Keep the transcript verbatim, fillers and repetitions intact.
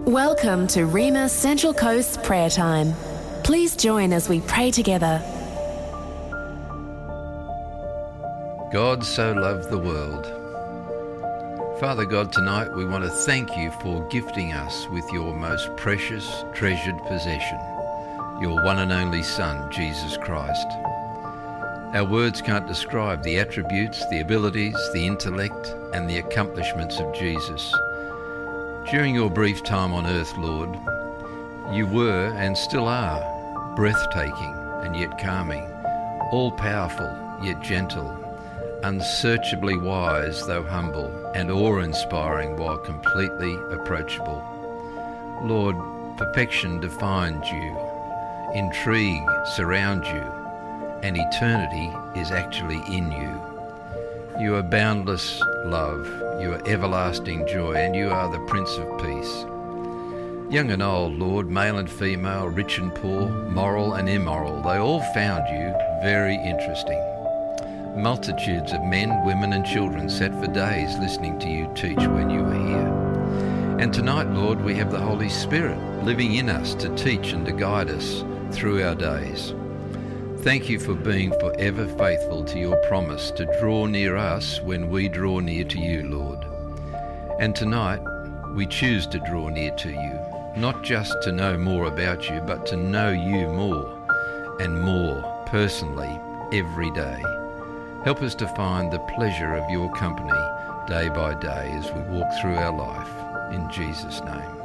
Welcome to Rhema Central Coast Prayer Time. Please join as we pray together. God so loved the world. Father God, tonight we want to thank you for gifting us with your most precious, treasured possession, your one and only Son, Jesus Christ. Our words can't describe the attributes, the abilities, the intellect, and the accomplishments of Jesus. During your brief time on earth, Lord, you were and still are breathtaking and yet calming, all-powerful yet gentle, unsearchably wise though humble, and awe-inspiring while completely approachable. Lord, perfection defined you, intrigue surrounds you, and eternity is actually in you. You are boundless love, you are everlasting joy, and you are the Prince of Peace. Young and old, Lord, male and female, rich and poor, moral and immoral, they all found you very interesting. Multitudes of men, women and children sat for days listening to you teach when you were here. And tonight, Lord, we have the Holy Spirit living in us to teach and to guide us through our days. Thank you for being forever faithful to your promise to draw near us when we draw near to you, Lord. And tonight, we choose to draw near to you, not just to know more about you, but to know you more and more personally every day. Help us to find the pleasure of your company day by day as we walk through our life. In Jesus' name.